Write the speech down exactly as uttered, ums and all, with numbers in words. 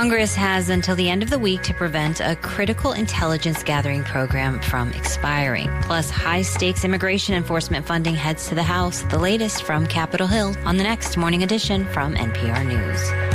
Congress has until the end of the week to prevent a critical intelligence gathering program from expiring. Plus, high-stakes immigration enforcement funding heads to the House. The latest from Capitol Hill on the next Morning Edition from N P R News.